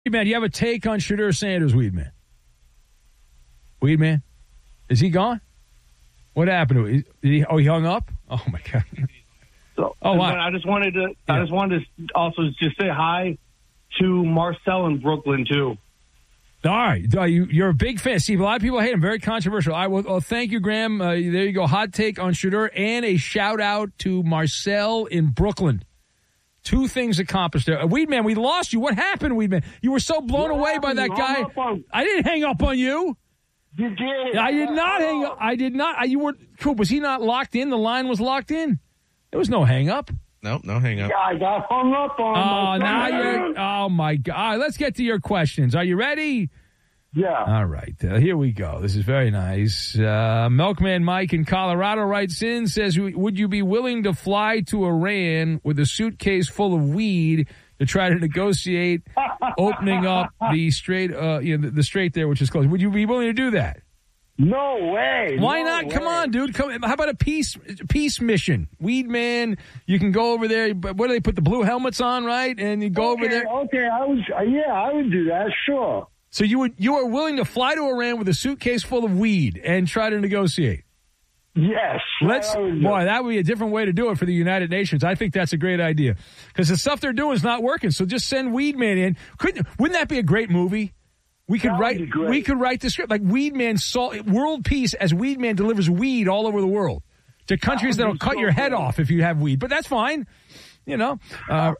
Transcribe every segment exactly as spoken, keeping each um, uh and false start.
Man, do you have a take on Shedeur Sanders, Weedman? Weedman? Is he gone? What happened to him? Did he, oh, he hung up? Oh, my God. So, oh, wow. I just wanted to yeah. I just wanted to also just say hi to Marcel in Brooklyn, too. All right. You, you're a big fan. Steve, a lot of people hate him. Very controversial. I will. Well, thank you, Graham. Uh, there you go. Hot take on Shedeur and a shout-out to Marcel in Brooklyn. Two things accomplished there. Uh, Weedman, we lost you. What happened, Weedman? You were so blown what away happened? by that You guy. on- I didn't hang up on you. You did. I did not hang up. I did not. You were cool. Was he not locked in? The line was locked in. There was no hang up. Nope, no hang up. Yeah, I got hung up on. Oh, now you're. Oh my God! All right, let's get to your questions. Are you ready? Yeah. All right. Uh, here we go. This is very nice. Uh, Milkman Mike in Colorado writes in, says, would you be willing to fly to Iran with a suitcase full of weed to try to negotiate opening up the strait, uh, you know, the, the strait there, which is closed? Would you be willing to do that? No way. Why no not? way. Come on, dude. Come. How about a peace peace mission? Weed man, you can go over there. But what do they put the blue helmets on, right? And you go okay, over there. Okay, I was. Yeah, I would do that. Sure. So you would you are willing to fly to Iran with a suitcase full of weed and try to negotiate? Yes. Let's boy, that would be a different way to do it for the United Nations. I think that's a great idea because the stuff they're doing is not working. So just send Weed Man in. Couldn't wouldn't that be a great movie? We could That would write be great. we could write the script like Weed Man sol- world peace as Weed Man delivers weed all over the world to countries That that'll would be cut so your head great. off if you have weed. But that's fine. You know, uh,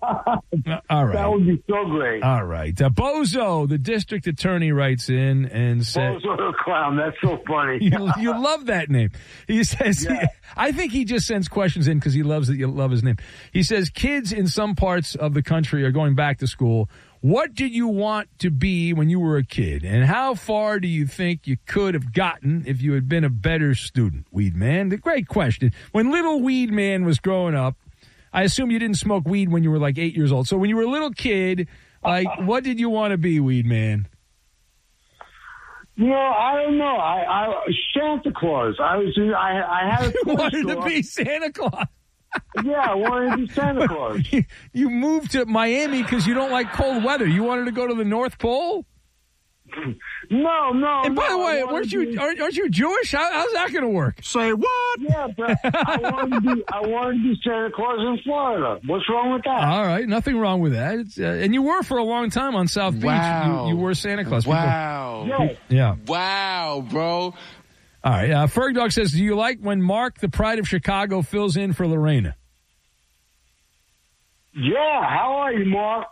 all right. That would be so great. All right. Uh, Bozo, the district attorney, writes in and says, Bozo the Clown. That's so funny. you, you love that name. He says, Yeah. he, I think he just sends questions in because he loves that you love his name. He says, kids in some parts of the country are going back to school. What did you want to be when you were a kid? And how far do you think you could have gotten if you had been a better student, Weed Man? The great question. When little Weed Man was growing up, I assume you didn't smoke weed when you were like eight years old. So when you were a little kid, like, what did you want to be, Weed Man? You know, I don't know. I, I Santa Claus. I was. I, I had a You toy wanted store. to be Santa Claus. Yeah, I wanted to be Santa Claus. You, you moved to Miami because you don't like cold weather. You wanted to go to the North Pole? No, no. And by no, the way, I wanted weren't to you be- aren't, aren't you Jewish? How, how's that going to work? Say what? Yeah, but I wanted to be. I wanted to be Santa Claus in Florida. What's wrong with that? All right, nothing wrong with that. It's, uh, and you were for a long time on South Beach. Wow. You, you were Santa Claus. People- Wow. Yeah. yeah. Wow, bro. All right. Uh, Ferg Dog says, do you like when Mark, the pride of Chicago, fills in for Lorena? Yeah. How are you, Mark?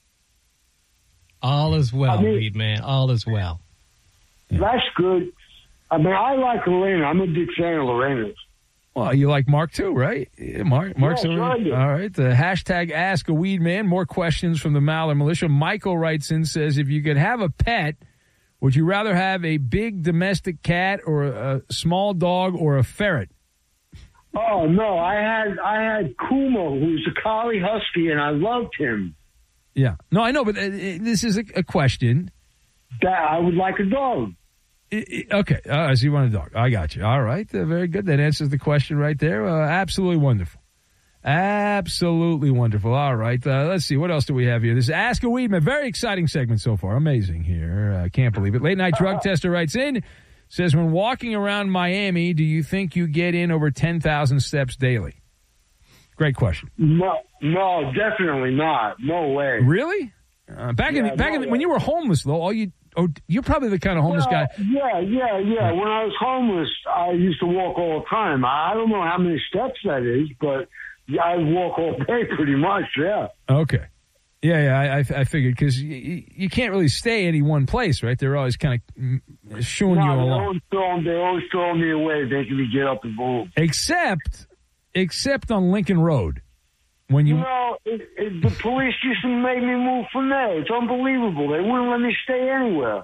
All is well, I mean- Weed Man. All is well. That's good. I mean, I like Lorena. I'm a big fan of Lorena's. Well, you like Mark too, right? Yeah, Mark, Mark's Yes, over- I do. All right. The hashtag Ask a Weed Man. More questions from the Maller Militia. Michael writes in, says, if you could have a pet, would you rather have a big domestic cat or a small dog or a ferret? Oh no, I had I had Kumo, who's a collie husky, and I loved him. Yeah. No, I know, but uh, uh, this is a, a question. That I would like a dog. I- I- Okay. Uh, so you want a dog. I got you. All right. Uh, very good. That answers the question right there. Uh, absolutely wonderful. Absolutely wonderful. All right. Uh, let's see. What else do we have here? This is Ask a Weedman. Very exciting segment so far. Amazing here. I uh, can't believe it. Late Night Drug Tester writes in, says, when walking around Miami, do you think you get in over ten thousand steps daily? Great question. No, no, definitely not. No way. Really? Uh, back in Yeah, back no in way. when you were homeless, though, all you oh, you're probably the kind of homeless Well, guy. Yeah, yeah, yeah. When I was homeless, I used to walk all the time. I I don't know how many steps that is, but yeah, I walk all day pretty much, yeah. Okay. Yeah, yeah, I, I, I figured because you, you can't really stay any one place, right? They're always kind of shooing No, you they along. always, throw, they always throw me away, making me get up and move. Except, except on Lincoln Road, when you You know, it, it, the police used to make me move from there. It's unbelievable. They wouldn't let me stay anywhere.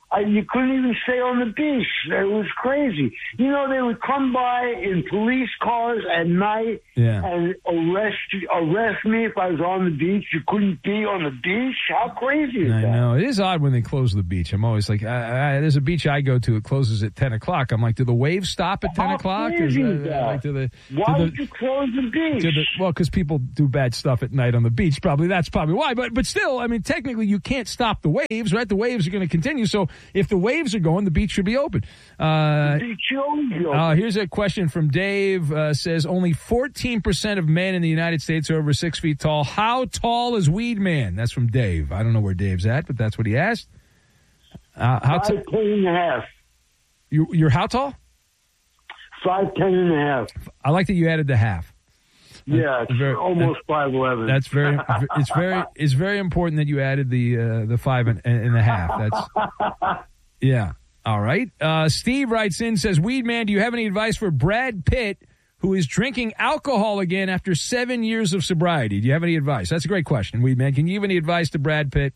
I, you couldn't even stay on the beach. It was crazy. You know, they would come by in police cars at night Yeah. and arrest arrest me if I was on the beach. You couldn't be on the beach. How crazy is I that? know. It is odd when they close the beach. I'm always like, I, I, there's a beach I go to. It closes at ten o'clock. I'm like, do the waves stop at ten How o'clock? crazy Is is that- that? like, do the, Why do would the, you close the beach? to the, well, because people do bad stuff at night on the beach. Probably that's probably why. But but still, I mean, technically, you can't stop the waves, right? The waves are going to continue. So if the waves are going, the beach should be open. Uh, the beach should be open. uh, here's a question from Dave. Uh, says only fourteen percent of men in the United States are over six feet tall. How tall is Weed Man? That's from Dave. I don't know where Dave's at, but that's what he asked. Uh, how t- Five ten and a half. you, you're how tall? Five ten and a half. I like that you added the half. Yeah, it's very- almost five eleven. That's very. It's very. It's very important that you added the uh, the five and, and a half. That's yeah. All right. Uh, Steve writes in, says, Weed Man, do you have any advice for Brad Pitt, who is drinking alcohol again after seven years of sobriety? Do you have any advice? That's a great question, Weed Man. Can you give any advice to Brad Pitt?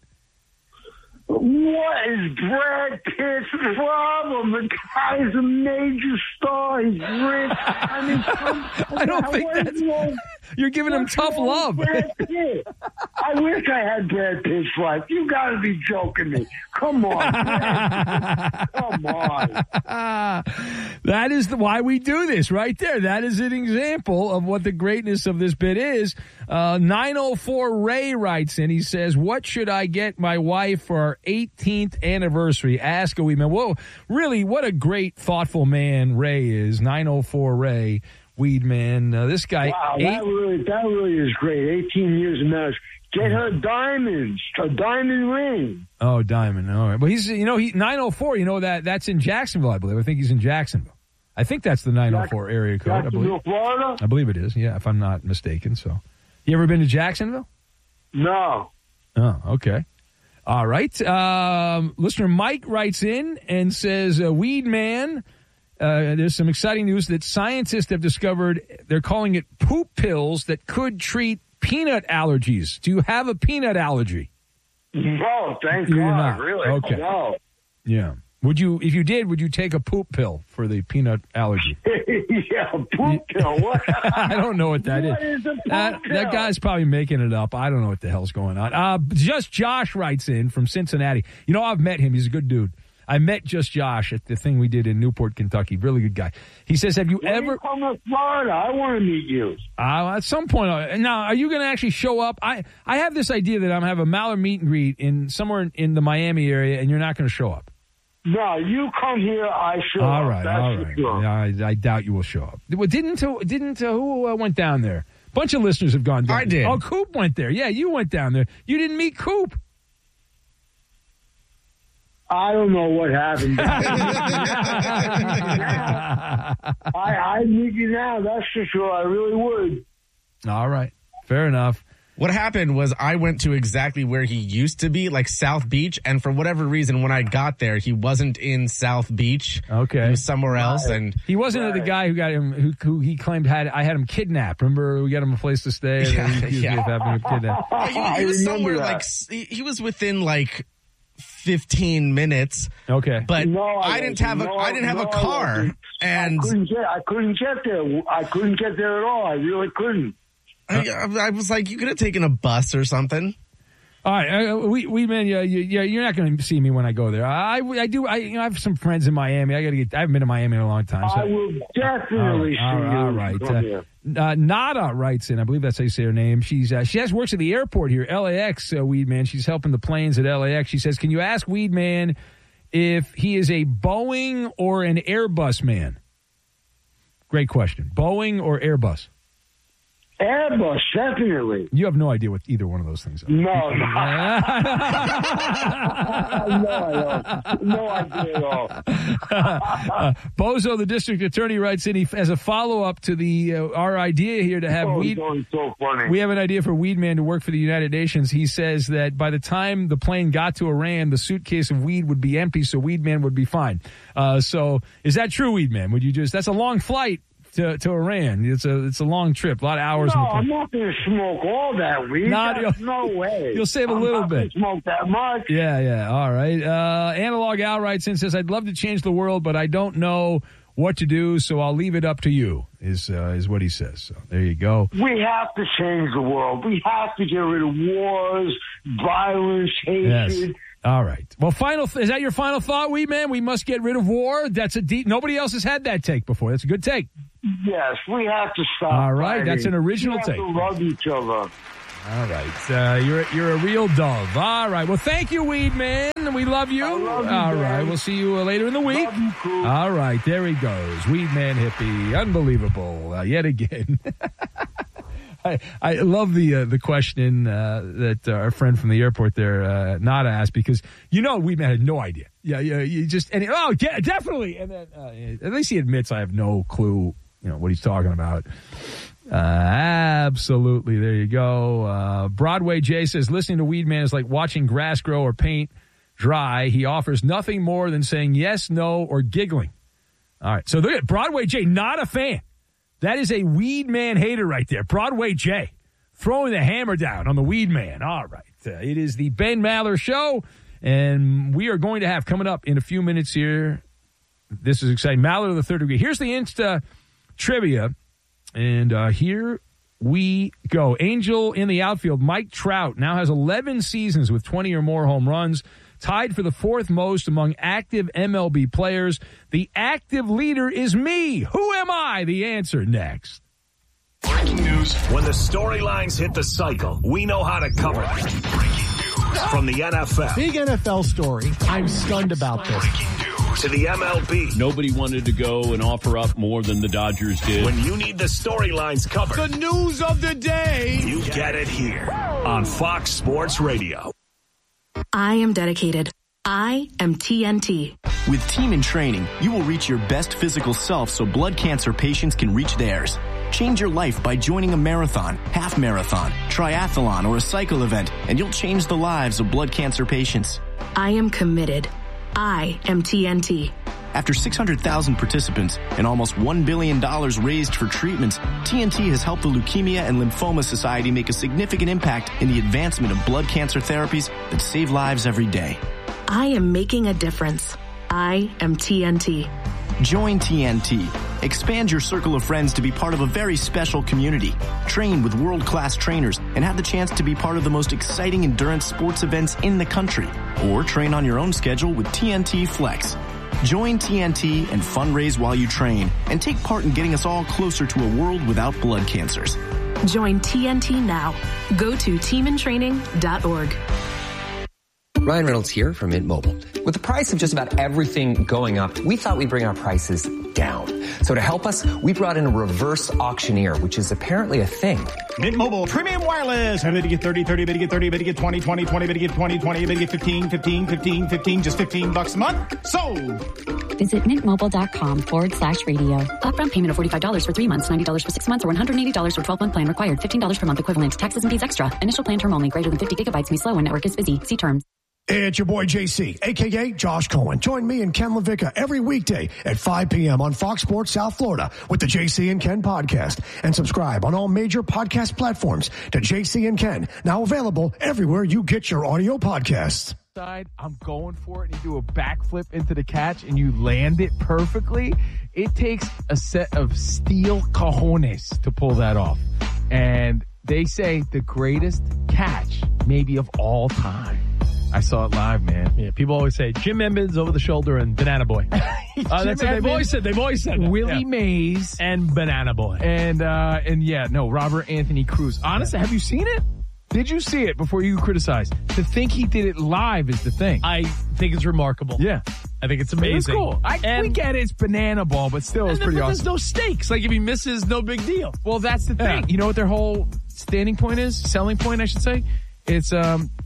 What is Brad Pitt's problem? The guy's a major star. He's rich. I mean, come, I don't think what is that's- wrong- You're giving him what's tough wrong love. with Brad Pitt? I wish I had Brad Pitt's life. You got to be joking me. Come on, Brad. Come on. That is the, why we do this right there. That is an example of what the greatness of this bit is. Uh, nine oh four Ray writes in. He says, what should I get my wife for our eighteenth anniversary? Ask a Weed Man. Whoa, really, what a great, thoughtful man Ray is. nine oh four Ray, Weed Man. Uh, this guy. Wow, eight, that really, that really is great. eighteen years of marriage. Get her diamonds, a diamond ring. Oh, Diamond. All right. Well, he's, you know, he nine oh four, you know, that that's in Jacksonville, I believe. I think he's in Jacksonville. I think that's the nine oh four area code, I believe. Jacksonville, Florida? I believe it is, yeah, if I'm not mistaken. So, you ever been to Jacksonville? No. Oh, okay. All right. Um, listener Mike writes in and says, uh, Weed Man, uh, there's some exciting news that scientists have discovered, they're calling it poop pills that could treat peanut allergies. Do you have a peanut allergy? No, thank You're God, not. really. Okay. No. Yeah. Would you, if you did, would you take a poop pill for the peanut allergy? Yeah, poop pill. What? I don't know what that is. What is a poop That, pill? that guy's probably making it up. I don't know what the hell's going on. Uh, just Josh writes in from Cincinnati. You know, I've met him. He's a good dude. I met Just Josh at the thing we did in Newport, Kentucky. Really good guy. He says, have you When ever... you come to Florida, I want to meet you. Uh, at some point... Uh, now, are you going to actually show up? I, I have this idea that I'm going to have a Mallard meet and greet in somewhere in, in the Miami area, and you're not going to show up. No, you come here, I show All up. right, That's all for right. sure. I, I doubt you will show up. Well, didn't uh, didn't uh, who uh, went down there? A bunch of listeners have gone down. I did. Oh, Coop went there. Yeah, you went down there. You didn't meet Coop. I don't know what happened. I, I'd meet you now, that's for sure. I really would. All right, fair enough. What happened was I went to exactly where he used to be, like South Beach, and for whatever reason, when I got there, he wasn't in South Beach. Okay. He was somewhere else, and He wasn't Right. the guy who got him, who, who he claimed had I had him kidnapped. Remember, we got him a place to stay. And Yeah, he accused yeah. me of having him kidnapped. Yeah, he, I he was remember somewhere that. like s- he he was within like fifteen minutes, Okay. but No, I I didn't wasn't. have a No, I didn't have no, a I car, wasn't. and I couldn't get. I couldn't get there. I couldn't get there at all. I really couldn't. I, I was like, you could have taken a bus or something. All right, uh, we we man, yeah, you, yeah, you're not going to see me when I go there. I I do. I you know I have some friends in Miami. I got to get. I haven't been to Miami in a long time. So. I will definitely All right, see all you. right. Come Uh, here. uh, Nada writes in. I believe that's how you say her name. She's uh, she has works at the airport here, L A X. Uh, Weed Man. She's helping the planes at L A X. She says, "Can you ask Weed Man if he is a Boeing or an Airbus man?" Great question. Boeing or Airbus? Airbus, definitely. You have no idea what either one of those things are. No, no. no, I don't. No idea at all. uh, Bozo, the district attorney, writes in he, as a follow-up to the uh, our idea here to have Oh, weed. it's so funny. We have an idea for Weed Man to work for the United Nations. He says that by the time the plane got to Iran, the suitcase of weed would be empty, so Weed Man would be fine. Uh, so is that true, Weed Man? Would you just? That's a long flight to, to Iran. It's a it's a long trip, a lot of hours. No, in the plane. I'm not going to smoke all that weed. Not- That's no way. You'll save a I'm little not bit. gonna smoke that much. Yeah, yeah. All right. Uh, Analog Al writes in, says, I'd love to change the world, but I don't know what to do, so I'll leave it up to you, is uh, is what he says. So there you go. We have to change the world. We have to get rid of wars, violence, hatred. Yes. All right. Well, final th- is that your final thought, Weed Man? We must get rid of war? That's a deep... Nobody else has had that take before. That's a good take. Yes, we have to stop. All right, fighting. that's an original we have take. to love each other. All right. Uh, you're, you're a real dove. All right. Well, thank you, Weed Man. We love you. I love you, All Dan. right. We'll see you uh, later in the week. Love you, Coop. All right. There he goes. Weed Man hippie. Unbelievable. Uh, yet again. I, I love the uh, the question uh, that uh, our friend from the airport there, uh, Nada, asked, because you know Weed Man had no idea. Yeah, yeah, you just and he, oh, yeah, definitely. And then uh, at least he admits I have no clue, you know, what he's talking about. Uh, absolutely. There you go. Uh, Broadway Jay says, listening to Weed Man is like watching grass grow or paint dry. He offers nothing more than saying yes, no, or giggling. All right. So look at Broadway Jay, not a fan. That is a Weed Man hater right there. Broadway Jay throwing the hammer down on the Weed Man. All right. Uh, it is the Ben Maller Show, and we are going to have coming up in a few minutes here. This is exciting. Maller of the third degree. Here's the Insta trivia. And uh, here we go. Angel in the outfield, Mike Trout, now has eleven seasons with twenty or more home runs, tied for the fourth most among active M L B players. The active leader is me. Who am I? The answer next. Breaking news. When the storylines hit the cycle, we know how to cover them. Breaking news from the N F L. Big N F L story. I'm stunned about this. Breaking news to the M L B. Nobody wanted to go and offer up more than the Dodgers did. When you need the storylines covered, The news of the day. you get it here on Fox Sports Radio. I am dedicated. I am T N T. With Team in Training, you will reach your best physical self so blood cancer patients can reach theirs. Change your life by joining a marathon, half marathon, triathlon, or a cycle event, and you'll change the lives of blood cancer patients. I am committed. I am T N T. After six hundred thousand participants and almost one billion dollars raised for treatments, T N T has helped the Leukemia and Lymphoma Society make a significant impact in the advancement of blood cancer therapies that save lives every day. I am making a difference. I am T N T. Join T N T. Expand your circle of friends to be part of a very special community. Train with world-class trainers and have the chance to be part of the most exciting endurance sports events in the country. Or train on your own schedule with T N T Flex. Join T N T and fundraise while you train and take part in getting us all closer to a world without blood cancers. Join T N T now. Go to team in training dot org. Ryan Reynolds here from Mint Mobile. With the price of just about everything going up, we thought we'd bring our prices down. So to help us, we brought in a reverse auctioneer, which is apparently a thing. Mint Mobile Premium Wireless. How to get thirty, thirty, to get thirty, to get twenty, twenty, twenty, to get twenty, twenty, to get fifteen, fifteen, fifteen, fifteen, just fifteen bucks a month. Sold. Visit mintmobile.com forward slash radio. Upfront payment of forty-five dollars for three months, ninety dollars for six months, or one hundred eighty dollars for twelve-month plan required. fifteen dollars per month equivalent. Taxes and fees extra. Initial plan term only. Greater than fifty gigabytes may slow when network is busy. See terms. It's your boy J C, a k a. Josh Cohen. Join me and Ken LaVicka every weekday at five p.m. on Fox Sports South Florida with the J C and Ken podcast. And subscribe on all major podcast platforms to J C and Ken, now available everywhere you get your audio podcasts. Side, I'm going for it, and you do a backflip into the catch, and you land it perfectly. It takes a set of steel cojones to pull that off. And they say the greatest catch maybe of all time. I saw it live, man. Yeah, people always say Jim Edmonds over the shoulder and Banana Boy. uh, that's what they've always said. They've always said that. Willie yeah. Mays and Banana Boy. And uh, and yeah, no, Robert Anthony Cruz. Honestly, yeah. Have you seen it? Did you see it before you criticize? To think he did it live is the thing. I think it's remarkable. Yeah. I think it's amazing. It's cool. I, and, we get it, it's banana ball, but still it's pretty then, awesome. There's no stakes. Like if he misses, no big deal. Well, that's the thing. Yeah. You know what their whole standing point is? Selling point, I should say? It's um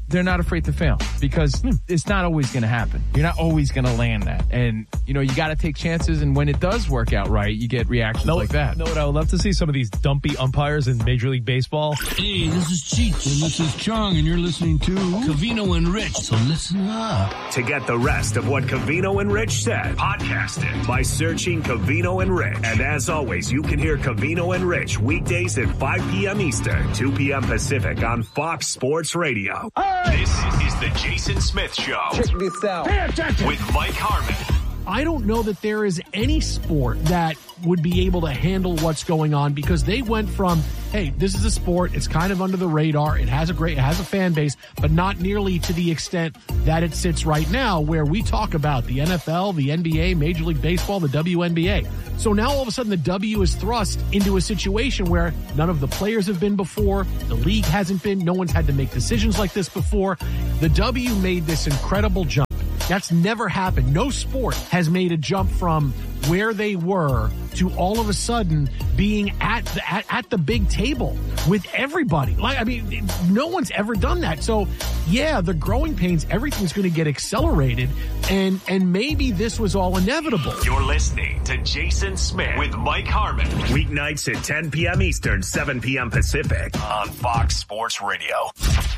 they're not afraid to fail because it's not always going to happen. You're not always going to land that. And, you know, you got to take chances. And when it does work out right, you get reactions no, like that. No, what I would love to see some of these dumpy umpires in Major League Baseball. Hey, this is Cheech, and this is Chong, and you're listening to Covino and Rich, so listen up. To get the rest of what Covino and Rich said, podcast it by searching Covino and Rich. And as always, you can hear Covino and Rich weekdays at five p.m. Eastern, two p.m. Pacific on Fox Sports Radio. This is the Jason Smith Show. Check this out. Pay attention. With Mike Harmon. I don't know that there is any sport that would be able to handle what's going on because they went from, hey, this is a sport, it's kind of under the radar, it has a great, it has a fan base, but not nearly to the extent that it sits right now where we talk about the N F L, the N B A, Major League Baseball, the W N B A. So now all of a sudden the W is thrust into a situation where none of the players have been before, the league hasn't been, no one's had to make decisions like this before. The W made this incredible jump. That's never happened. No sport has made a jump from where they were to all of a sudden being at the, at, at the big table with everybody. Like, I mean, no one's ever done that. So yeah, the growing pains, everything's going to get accelerated and, and maybe this was all inevitable. You're listening to Jason Smith with Mike Harmon. Weeknights at ten p.m. Eastern, seven p.m. Pacific on Fox Sports Radio.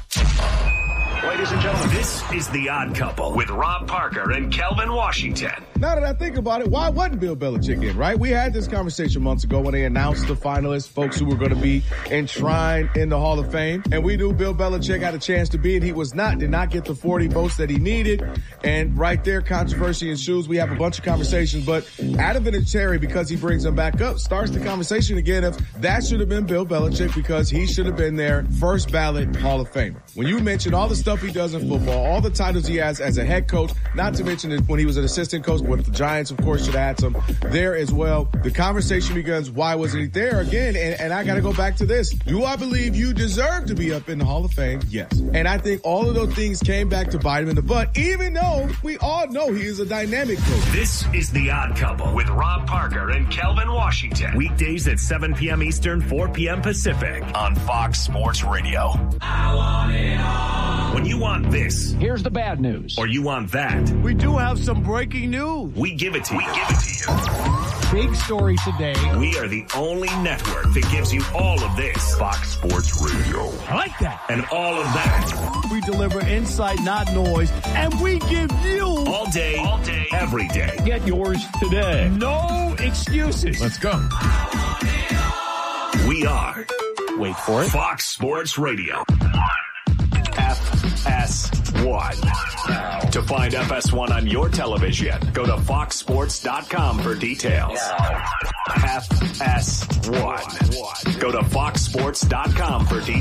Ladies and gentlemen, this is The Odd Couple with Rob Parker and Kelvin Washington. Now that I think about it, why wasn't Bill Belichick in, right? We had this conversation months ago when they announced the finalists, folks who were going to be enshrined in the Hall of Fame. And we knew Bill Belichick had a chance to be, and he was not, did not get the forty votes that he needed. And right there, controversy ensues. We have a bunch of conversations, but Adam Vinatieri, because he brings them back up, starts the conversation again of that should have been Bill Belichick because he should have been there, first ballot Hall of Famer. When you mention all the stuff he does in football, all the titles he has as a head coach, not to mention when he was an assistant coach with the Giants, of course, should have had some there as well. The conversation begins, why wasn't he there again? And, and I got to go back to this. Do I believe you deserve to be up in the Hall of Fame? Yes. And I think all of those things came back to bite him in the butt, even though we all know he is a dynamic coach. This is The Odd Couple with Rob Parker and Kelvin Washington. Weekdays at seven p.m. Eastern, four p.m. Pacific on Fox Sports Radio. I want it all. When you want this, here's the bad news. Or you want that, we do have some breaking news. We give it to you. We give it to you. Big story today. We are the only network that gives you all of this. Fox Sports Radio. I like that. And all of that. We deliver insight, not noise. And we give you all day, all day, every day. Get yours today. No excuses. Let's go. We are. Wait for it. Fox Sports Radio. F S one. To find F S one on your television, go to fox sports dot com for details. F S one. Go to fox sports dot com for details.